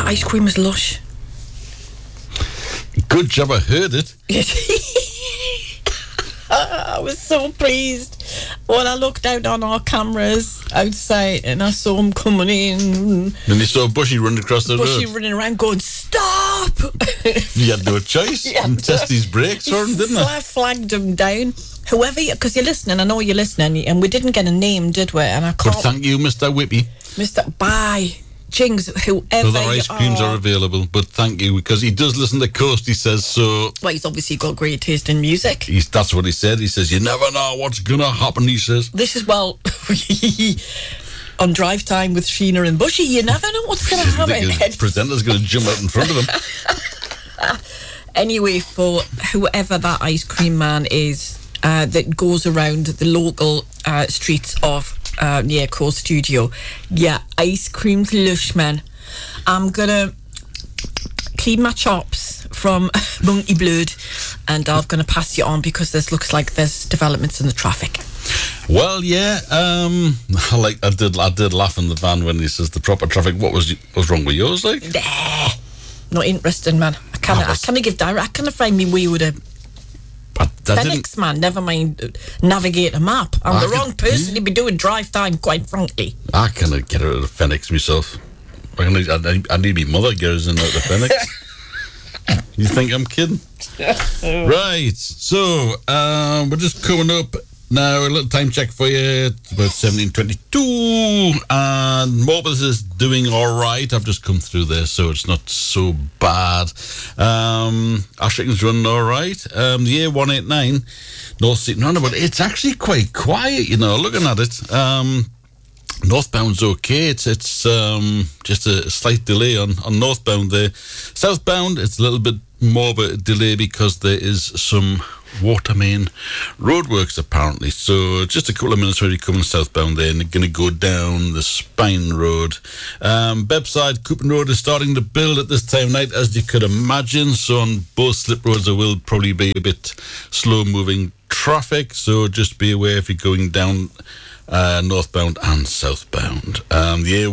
That ice cream is lush. Good job I heard it. I was so pleased when I looked out on our cameras outside and I saw him coming in. Then you saw Bushy running across the Bushy road. running around going, stop! You had no choice. And test his brakes for him, didn't I? I flagged him down. Whoever, because you're listening, I know you're listening, and we didn't get a name, did we? And I can't. But thank you, Mr. Whippy. Mr. Bye. Jings, whoever Other ice creams are available, but thank you, because he does listen to Coast, he says, so... Well, he's obviously got great taste in music. That's what he said. He says, you never know what's going to happen, he says. This is, well, on drive time with Sheena and Bushy, you never know what's going to happen. The presenter's going to jump out in front of him. Anyway, for whoever that ice cream man is that goes around the local streets of near Coast Studio, yeah, ice cream's lush, man. I'm gonna clean my chops from Monkey Blood, and I'm gonna pass you on because this looks like there's developments in the traffic. Well, yeah, I did laugh in the van when he says the proper traffic. What's wrong with yours, like? Nah, not interesting, man. I can't give direct. I can't find me way with a Phoenix, man. Never mind navigate a map. I'm the wrong person to be doing drive time, quite frankly. I cannot get out of the Phoenix myself. I need my mother to get us in out of the Phoenix. You think I'm kidding? Right, so we're just coming up now. A little time check for you. It's about 17:22, and Morbus is doing all right. I've just come through there, so it's not so bad. Ashington's running all right. The A189 North Seaton Roundabout, it's actually quite quiet, you know, looking at it. Northbound's okay. It's just a slight delay on northbound there. Southbound, it's a little bit more of a delay because there is some water main roadworks apparently. So just a couple of minutes where you're coming southbound there, and you're going to go down the Spine Road. Bebside, Coupon Road is starting to build at this time of night, as you could imagine. So on both slip roads there will probably be a bit slow moving traffic. So just be aware if you're going down northbound and southbound. The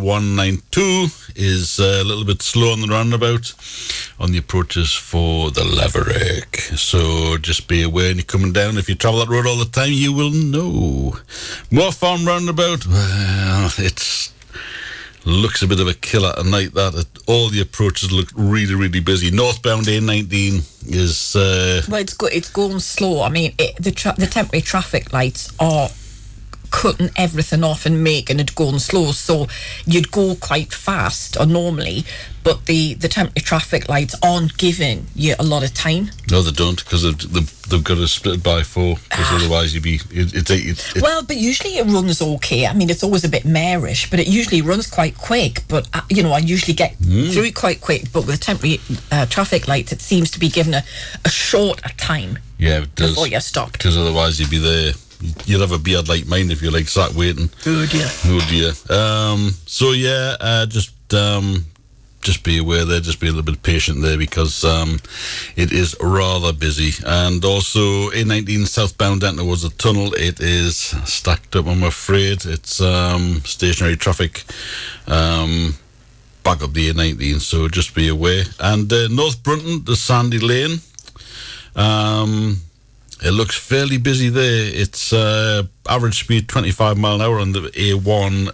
A192 is a little bit slow on the roundabout on the approaches for the Laverick. So just be aware when you're coming down. If you travel that road all the time, you will know. Moor Farm roundabout, well, it looks a bit of a killer at night. That all the approaches look really, really busy. Northbound A19 is well, it's going slow. I mean, the temporary traffic lights are cutting everything off and making it going slow, so you'd go quite fast or normally, but the temporary traffic lights aren't giving you a lot of time. No, they don't, because they've got to split it by 4, because otherwise you'd be well, but usually it runs okay. I mean, it's always a bit marish, but it usually runs quite quick. But I usually get through it quite quick, but with temporary traffic lights it seems to be given a shorter time before you stop, because otherwise you'd be there. You'd have a beard like mine if you're like sat waiting. Oh dear. So yeah, just be aware there. Just be a little bit patient there, because it is rather busy. And also A19 southbound down towards the tunnel, it is stacked up, I'm afraid. It's stationary traffic back up the A19, so just be aware. And North Brunton, the Sandy Lane, it looks fairly busy there. It's average speed 25 mile an hour on the A1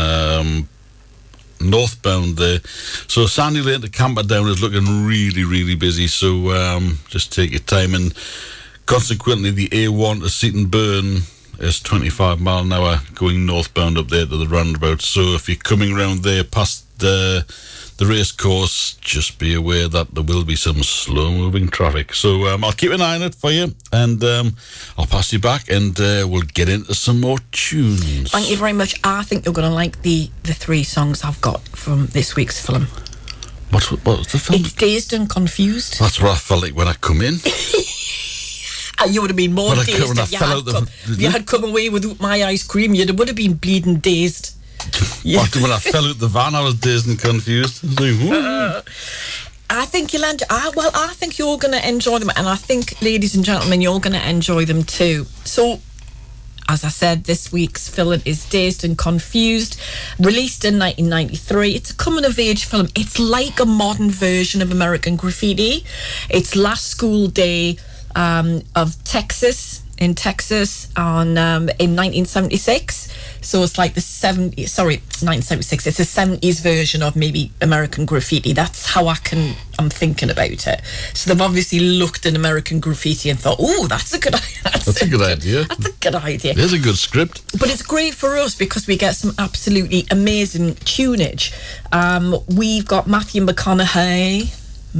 northbound there. So Sandy Lane to Camperdown is looking really, really busy. So just take your time. And consequently, the A1 to Seaton Burn is 25 mile an hour going northbound up there to the roundabout. So if you're coming around there past the race course, just be aware that there will be some slow-moving traffic. So I'll keep an eye on it for you, and I'll pass you back, and we'll get into some more tunes. Thank you very much. I think you're going to like the 3 songs I've got from this week's film. What was the film? It's Dazed and Confused. That's what I felt like when I come in. You would have been more dazed if you had come away with my ice cream. You would have been bleeding dazed. Yeah. When I fell out the van, I was dazed and confused. I think you'll I think you're going to enjoy them, and I think, ladies and gentlemen, you're going to enjoy them too. So As I said, this week's film is Dazed and Confused, released in 1993. It's a coming-of-age film. It's like a modern version of American Graffiti. It's last school day of Texas, in Texas, in 1976. So it's like the 1976. It's a 70s version of maybe American Graffiti. That's how I'm thinking about it. So they've obviously looked at American Graffiti and thought, oh, that's a good idea. That's a good idea. That's a good idea. There's a good script. But it's great for us because we get some absolutely amazing tunage. We've got Matthew McConaughey.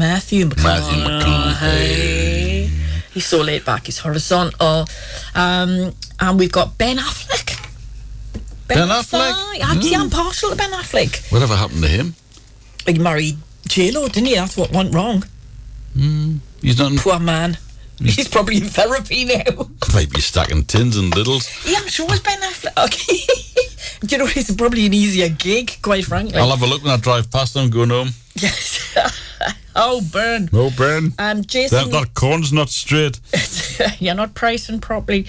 He's so laid back, he's horizontal. And we've got Ben Affleck. Ben Affleck? Actually, I'm partial to Ben Affleck. Whatever happened to him? He married J-Lo, didn't he? That's what went wrong. He's not. Poor man. He's probably in therapy now. Maybe stacking tins and littles. Yeah, I'm sure it's Ben Affleck. Okay. Do you know, it's probably an easier gig, quite frankly. I'll have a look when I drive past them going home. Yes. Oh, Ben. Oh, Ben. Jason. That corn's not straight. You're not pricing properly.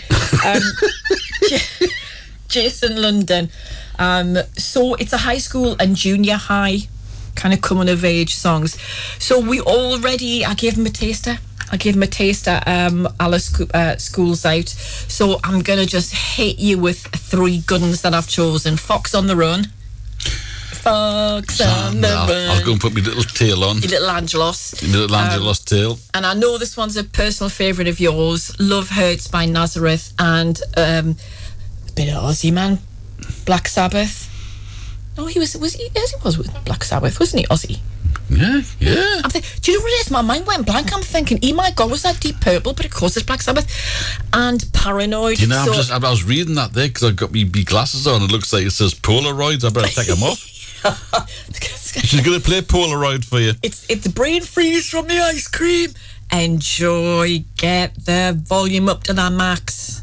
Jason London. So it's a high school and junior high kind of coming of age songs. So I gave him a taster. Alice School's Out. So I'm going to just hit you with 3 good ones that I've chosen. Fox on the Run. Fox on the Run. I'll go and put my little tail on. Your little Angelos. Your little Angelos tail. And I know this one's a personal favourite of yours. Love Hurts by Nazareth and a bit of Aussie man. Black Sabbath. No, he was with Black Sabbath, wasn't he? Aussie. Yeah. Do you know what it is? My mind went blank. I'm thinking, my God, was that Deep Purple? But of course it's Black Sabbath. And Paranoid. You know, I was reading that there because I've got my glasses on. It looks like it says Polaroids. I better take them off. She's going to play Polaroid for you. It's brain freeze from the ice cream. Enjoy. Get the volume up to the max.